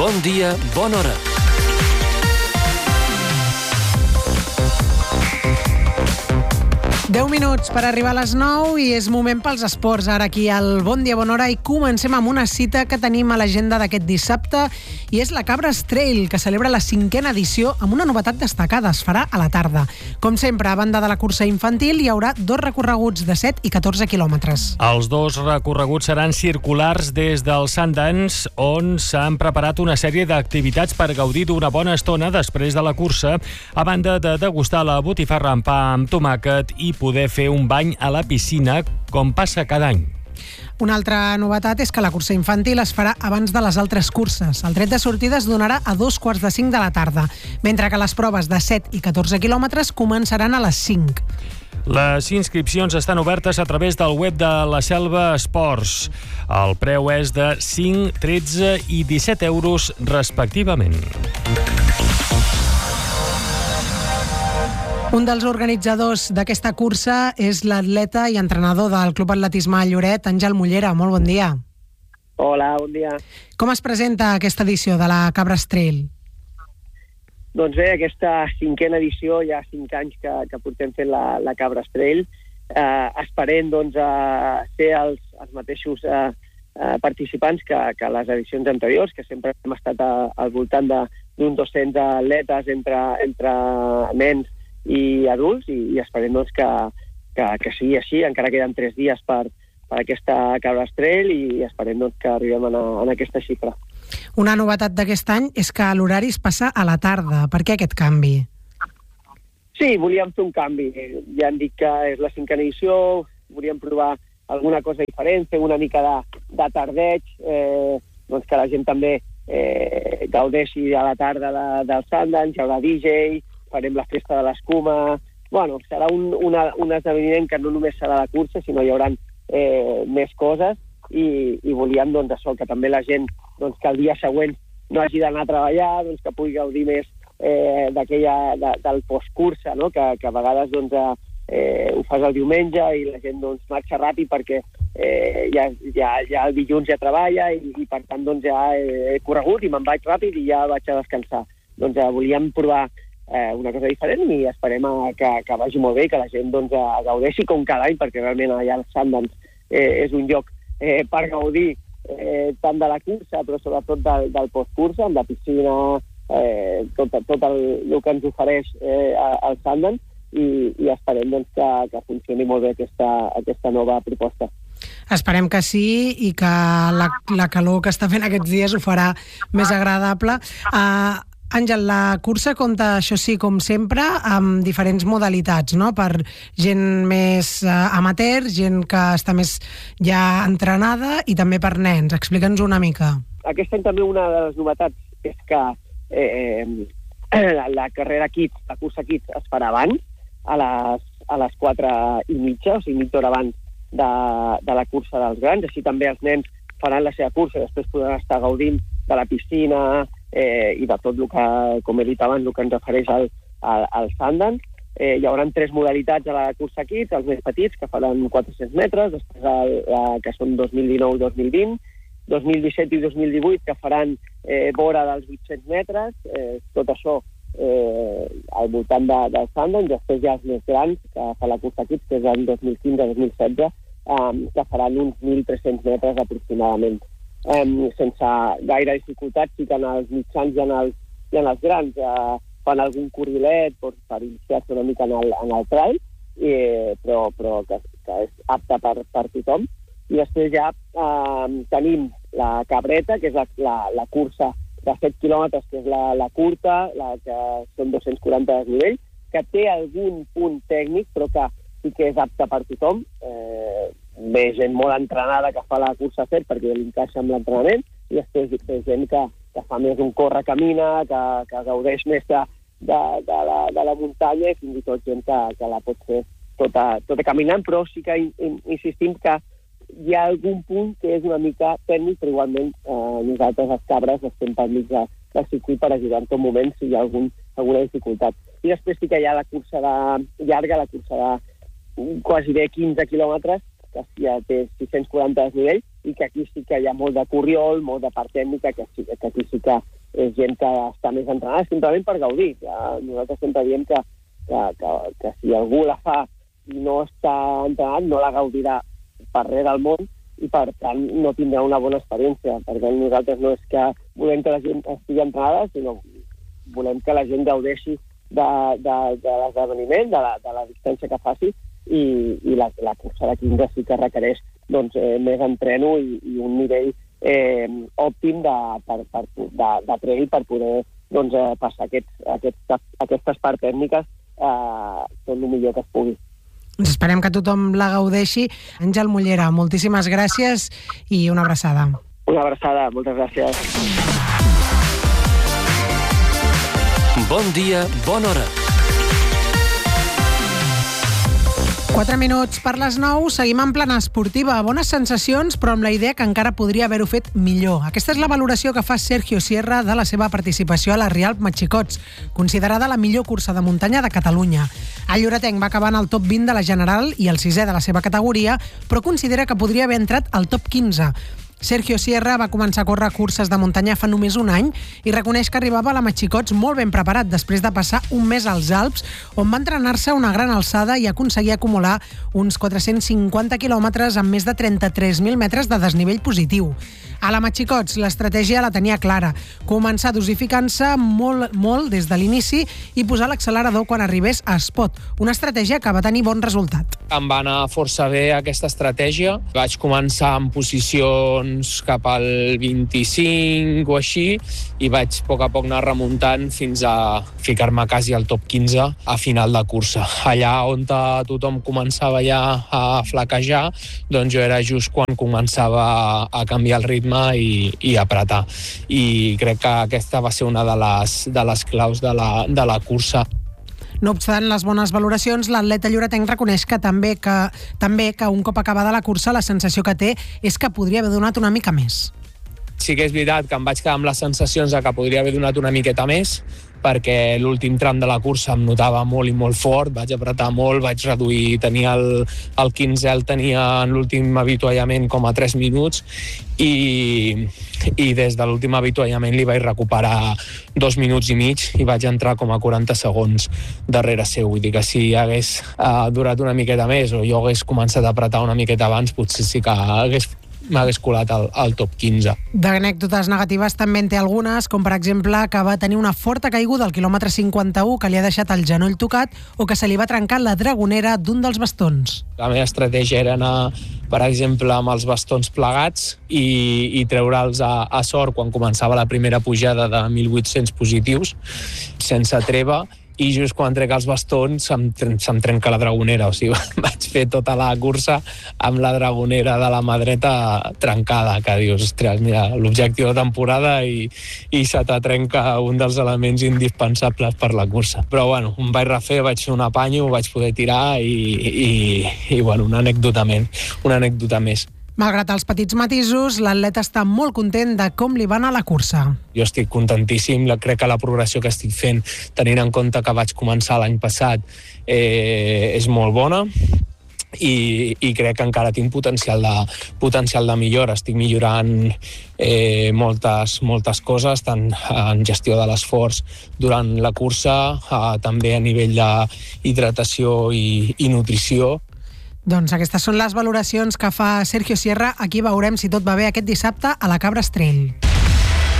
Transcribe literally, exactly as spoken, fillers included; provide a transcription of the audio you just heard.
Bon dia, bona hora. deu minuts per arribar a les nou i és moment pels esports. Ara aquí al Bon Dia, Bona Hora, i comencem amb una cita que tenim a l'agenda d'aquest dissabte i és la Cabres Trail, que celebra la cinquena edició amb una novetat destacada. Es farà a la tarda. Com sempre, a banda de la cursa infantil, hi haurà dos recorreguts de set i catorze quilòmetres. Els dos recorreguts seran circulars des del Sundance, on s'han preparat una sèrie d'activitats per gaudir d'una bona estona després de la cursa, a banda de degustar la botifarra amb pa amb tomàquet i poder fer un bany a la piscina, com passa cada any. Una altra novetat és que la cursa infantil es farà abans de les altres curses. El tret de sortida es donarà a dos quarts de cinc de la tarda, mentre que les proves de set i catorze quilòmetres començaran a les cinc. Les inscripcions estan obertes a través del web de la Selva Esports. El preu és de cinc, tretze i disset euros respectivament. Un dels organitzadors d'aquesta cursa és l'atleta i entrenador del Club Atletisme Lloret, Àngel Mollera. Molt bon dia. Hola, bon dia. Com es presenta aquesta edició de la Cabres Trail? Doncs bé, aquesta cinquena edició, ja cinc anys que, que portem fent la, la Cabres Trail, eh, esperem doncs, a ser els, els mateixos eh, eh, participants que, que les edicions anteriors, que sempre hem estat a, al voltant d'un dos-cents atletes entre, entre nens i adults, i, i esperem doncs, que, que, que sigui així. Encara queden tres dies per, per aquesta Cabres Trail i esperem doncs, que arribem a, a aquesta xifra. Una novetat d'aquest any és que l'horari es passa a la tarda. Per què aquest canvi? Sí, volíem fer un canvi. Ja han dit que és la cinquena edició, volíem provar alguna cosa diferent, fer una mica de, de tardeig, eh, doncs que la gent també eh, gaudeixi a la tarda de, del Sundance, hi haurà D J, farem la festa de l'escuma. Bueno, serà un, una, un esdeveniment que no només serà la cursa, sinó hi haurà eh, més coses, i, i volíem doncs, això, que també la gent doncs, que el dia següent no hagi d'anar a treballar, doncs, que pugui gaudir més eh, d'aquella, de, del postcursa, no? que, que a vegades doncs, eh, ho fas el diumenge i la gent doncs, marxa ràpid perquè eh, ja, ja, ja el dilluns ja treballa i, i per tant doncs, ja he, he corregut i me'n vaig ràpid i ja vaig a descansar. Doncs eh, volíem provar Eh, una cosa diferent i esperem a, que, que vagi molt bé i que la gent doncs, a, gaudeixi com cada any, perquè realment allà al Sundance eh, és un lloc eh, per gaudir eh, tant de la cursa però sobretot del, del postcursa, amb la piscina, eh, tot, tot el, el que ens ofereix eh, al Sundance, i, i esperem doncs, que, que funcioni molt bé aquesta, aquesta nova proposta. Esperem que sí i que la, la calor que està fent aquests dies ho farà més agradable. Uh, Àngel, la cursa compta, això sí, com sempre, amb diferents modalitats, no? Per gent més uh, amateur, gent que està més ja entrenada i també per nens. Explica'ns una mica. Aquest any també una de les novetats és que eh, la, la carrera Kids, la cursa Kids, es farà abans, a les, a les quatre i mitja, o sigui, mitja hora abans de, de la cursa dels grans. Així també els nens faran la seva cursa i després podran estar gaudint de la piscina, Eh, i de tot el que, com he dit abans, el que ens ofereix el, el, el Sundance. Eh, hi haurà tres modalitats a la cursa Kids, els més petits, que faran quatre-cents metres, després el, la, que són dos mil dinou i dos mil vint, dos mil disset i dos mil divuit, que faran eh, vora dels vuit-cents metres, eh, tot això eh, al voltant de, del Sundance. Després hi ha els més grans, que fa la cursa Kids, que és l'any dos mil quinze a dos mil setze, eh, que faran uns mil tres-cents metres aproximadament. Um, sense gaire dificultat, sí que en els mitjans i en els, i en els grans uh, fan algun currilet per, per iniciar-se una mica en el, en el trail, i, però, però que, que és apte per, per tothom. I després ja uh, tenim la cabreta, que és la, la, la cursa de set quilòmetres, que és la, la curta, la que són dos-cents quaranta desnivell, que té algun punt tècnic, però que sí que és apte per tothom. Eh, ve gent molt entrenada que fa la cursa fet perquè l'encaixa amb l'entrenament, i després ve gent que, que fa més un corre-camina, que, que gaudeix més de, de, de, la, de la muntanya, i fins i tot gent que, que la pot fer tota, tota caminant, però sí que in, in, insistim que hi ha algun punt que és una mica tècnic, però igualment eh, nosaltres, les cabres, estem per mig de, del circuit per ajudar en tot moment si hi ha algun, alguna dificultat. I després sí que hi ha la cursa de llarga, la cursa de quasi bé quinze quilòmetres, que ja té sis-cents quaranta desnivell, i que aquí sí que hi ha molt de corriol, molt de part tècnica, que, sí, que aquí sí que és gent que està més entrenada simplement per gaudir. Ja, nosaltres sempre diem que, que, que, que si algú la fa i no està entrenat, no la gaudirà per res del món i, per tant, no tindrà una bona experiència. Per tant, nosaltres no és que volem que la gent estigui entrenada, sinó volem que la gent gaudeixi de, de, de l'esdeveniment, de, la, de la distància que faci, i, i la, la cursa de quinze sí que requereix doncs, eh, més entreno i, i un nivell eh, òptim de, per, per, de, de trail per poder doncs, eh, passar aquests, aquests, aquestes parts tècniques eh, tot el millor que es pugui. Esperem que tothom la gaudeixi. Àngel Mollera, moltíssimes gràcies i una abraçada. Una abraçada, moltes gràcies. Bon dia, bona hora. Quatre minuts per les nou, seguim en plana esportiva. Bones sensacions, però amb la idea que encara podria haver-ho fet millor. Aquesta és la valoració que fa Sergio Sierra de la seva participació a la Rialp Matxicots, considerada la millor cursa de muntanya de Catalunya. El lloretenc va acabar en el top vint de la general i el sisè de la seva categoria, però considera que podria haver entrat al top quinze. Sergio Sierra va començar a córrer curses de muntanya fa només un any i reconeix que arribava a la Matxicots molt ben preparat després de passar un mes als Alps, on va entrenar-se a una gran alçada i aconseguir acumular uns quatre-cents cinquanta quilòmetres amb més de trenta-tres mil metres de desnivell positiu. A la Matxicots l'estratègia la tenia clara, començar dosificant-se molt, molt des de l'inici i posar l'accelerador quan arribés a Espot, una estratègia que va tenir bon resultat. Em va anar força bé aquesta estratègia. Vaig començar en posicions cap al vint-i-cinc o així i vaig a poc a poc anar remuntant fins a ficar-me quasi al top quinze a final de cursa. Allà on tothom començava ja a flaquejar, doncs jo era just quan començava a canviar el ritme i, i apretar. I crec que aquesta va ser una de les, de les claus de la, de la cursa. No obstant les bones valoracions, l'atleta lloretenc reconeix que també, que també que un cop acabada la cursa la sensació que té és que podria haver donat una mica més. Sí que és veritat que em vaig quedar amb les sensacions de que podria haver donat una miqueta més, perquè l'últim tram de la cursa em notava molt i molt fort, vaig apretar molt, vaig reduir, tenia el, el quinze, el tenia en l'últim avituallament com a tres minuts i, i des de l'últim avituallament li vaig recuperar dos minuts i mig i vaig entrar com a quaranta segons darrere seu. Vull dir que si hagués uh, durat una miqueta més o jo hagués començat a apretar una miqueta abans, potser sí que hagués m'hagués colat al, al top quinze. D'anècdotes negatives també en té algunes, com per exemple que va tenir una forta caiguda al quilòmetre cinquanta-u que li ha deixat el genoll tocat o que se li va trencar la dragonera d'un dels bastons. La meva estratègia era anar, per exemple, amb els bastons plegats i, i treure'ls a, a sort quan començava la primera pujada de mil vuit-cents positius, sense treva, i just quan trec els bastons se'm, se'm trenca la dragonera, o sigui, vaig fer tota la cursa amb la dragonera de la mà dreta trencada, que dius, ostres, mira, l'objectiu de temporada i, i se te trenca un dels elements indispensables per la cursa. Però bueno, em vaig refer, vaig fer un apanyo, vaig poder tirar i, i, i bueno, una anècdota més, una anècdota més. Malgrat els petits matisos, l'atleta està molt content de com li va anar la cursa. Jo estic contentíssim, crec que la progressió que estic fent, tenint en compte que vaig començar l'any passat, eh, és molt bona i, i crec que encara tinc potencial de, potencial de millora. Estic millorant eh, moltes, moltes coses, tant en gestió de l'esforç durant la cursa, eh, també a nivell d'hidratació i, i nutrició. Doncs aquestes són les valoracions que fa Sergio Sierra. Aquí veurem si tot va bé aquest dissabte a la Cabra Trail.